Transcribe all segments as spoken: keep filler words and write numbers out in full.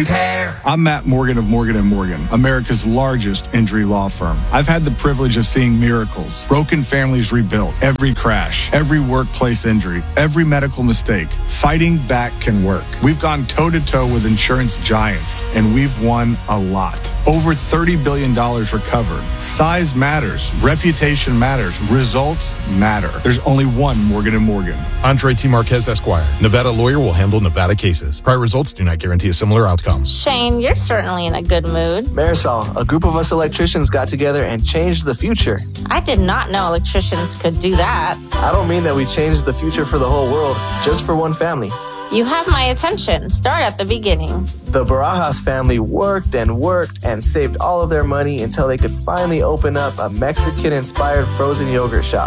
repair. I'm Matt Morgan of Morgan and Morgan, America's largest injury law firm. I've had the privilege of seeing miracles, broken families rebuilt, every crash, every workplace injury, every medical mistake. Fighting back can work. We've gone toe-to-toe with insurance giants, and we've won a lot. Over thirty billion dollars recovered. Size matters. Reputation matters. Results matter. There's only one Morgan and Morgan. Andre T. Marquez, Esquire. Nevada lawyer will handle Nevada cases. Prior results do not guarantee a similar outcome. Shane, you're certainly in a good mood. Marisol, a group of us electricians got together and changed the future. I did not know electricians could do that. I don't mean that we changed the future for the whole world, just for one family. You have my attention. Start at the beginning. The Barajas family worked and worked and saved all of their money until they could finally open up a Mexican-inspired frozen yogurt shop.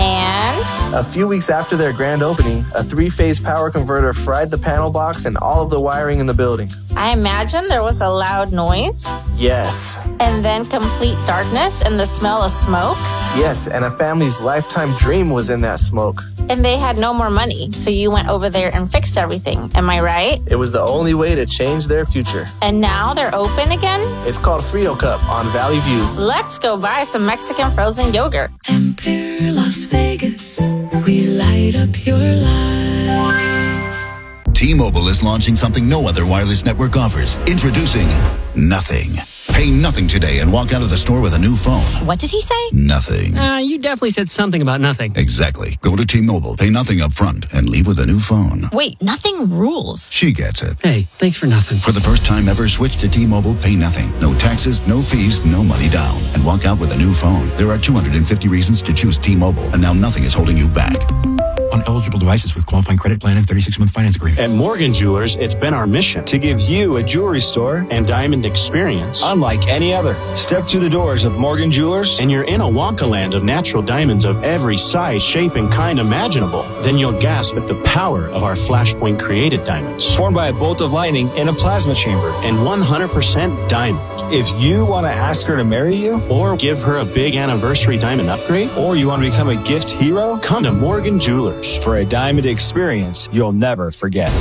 And? A few weeks after their grand opening, a three-phase power converter fried the panel box and all of the wiring in the building. I imagine there was a loud noise. Yes. And then complete darkness and the smell of smoke. Yes, and a family's lifetime dream was in that smoke. And they had no more money, so you went over there and fixed everything. Am I right? It was the only way to change their future. And now they're open again? It's called Frito Cup on Valley View. Let's go buy some Mexican frozen yogurt. Empire Las Vegas, we light up your life. T-Mobile is launching something no other wireless network offers. Introducing Nothing. Pay nothing today and walk out of the store with a new phone. What did he say? Nothing. Uh, you definitely said something about nothing. Exactly. Go to T-Mobile, pay nothing up front, and leave with a new phone. Wait, nothing rules. She gets it. Hey, thanks for nothing. For the first time ever, switch to T-Mobile, pay nothing. No taxes, no fees, no money down. And walk out with a new phone. There are two hundred fifty reasons to choose T-Mobile, and now nothing is holding you back. On eligible devices with qualifying credit plan and thirty-six month finance agreement. At Morgan Jewelers, it's been our mission to give you a jewelry store and diamond experience unlike any other. Step through the doors of Morgan Jewelers, and you're in a Wonkaland of natural diamonds of every size, shape, and kind imaginable. Then you'll gasp at the power of our Flashpoint created diamonds, formed by a bolt of lightning in a plasma chamber, and one hundred percent diamond. If you want to ask her to marry you, or give her a big anniversary diamond upgrade, or you want to become a gift hero, come to Morgan Jewelers for a diamond experience you'll never forget.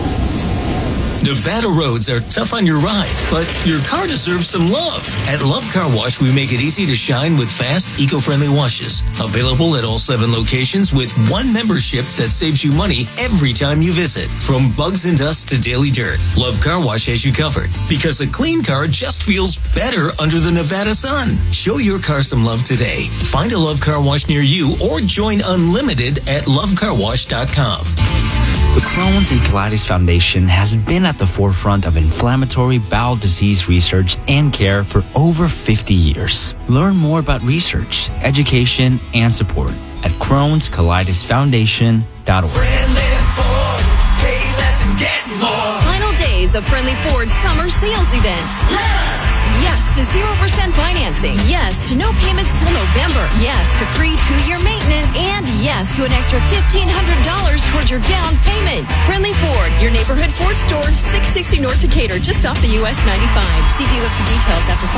Nevada roads are tough on your ride, but your car deserves some love. At Love Car Wash, we make it easy to shine with fast, eco-friendly washes. Available at all seven locations with one membership that saves you money every time you visit. From bugs and dust to daily dirt, Love Car Wash has you covered. Because a clean car just feels better under the Nevada sun. Show your car some love today. Find a Love Car Wash near you or join Unlimited at love car wash dot com. The Crohn's and Colitis Foundation has been at the forefront of inflammatory bowel disease research and care for over fifty years. Learn more about research, education, and support at crohns colitis foundation dot org. Friendly Ford, pay less and get more. Final days of Friendly Ford's summer sales event. Yes! Yes to zero percent financing. Yes to no payments till November. Yes to free two-year maintenance. And yes to an extra fifteen hundred dollars towards your down payment. Friendly Ford, your neighborhood Ford store, six sixty North Decatur, just off the U S ninety-five. See dealer for details after